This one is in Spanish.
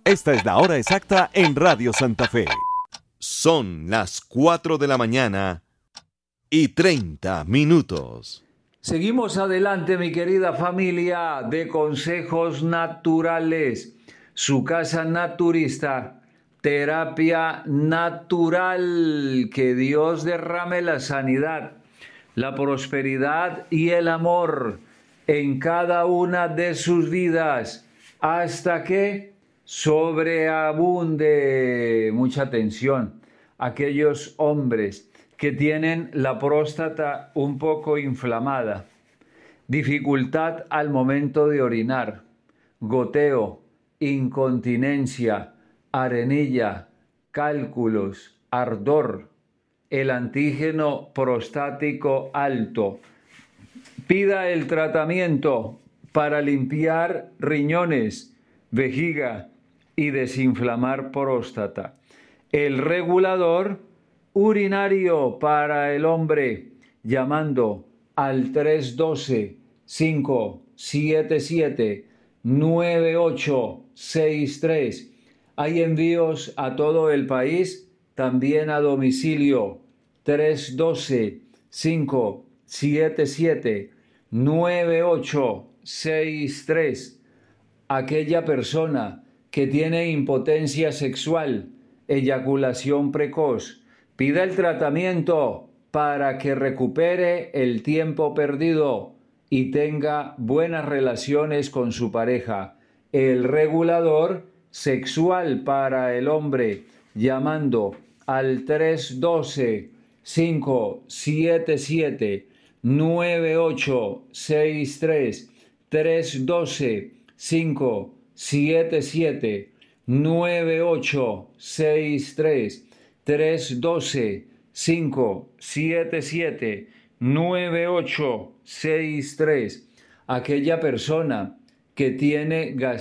Esta es la hora exacta en Radio Santa Fe. Son las 4 de la mañana y 30 minutos. Seguimos adelante, mi querida familia de Consejos Naturales, su casa naturista, terapia natural. Que Dios derrame la sanidad, la prosperidad y el amor en cada una de sus vidas, hasta que sobreabunde. Mucha atención, aquellos hombres que tienen la próstata un poco inflamada, dificultad al momento de orinar, goteo, incontinencia, arenilla, cálculos, ardor, el antígeno prostático alto. Pida el tratamiento para limpiar riñones, vejiga y desinflamar próstata. El regulador urinario para el hombre, llamando al 312-577-9863. Hay envíos a todo el país, también a domicilio. 312-577-9863. Aquella persona que tiene impotencia sexual, eyaculación precoz, pida el tratamiento para que recupere el tiempo perdido y tenga buenas relaciones con su pareja. El regulador sexual para el hombre, llamando al 312-577-9863, 312-577-9863, 312-577-9863. Aquella persona que tiene gastritis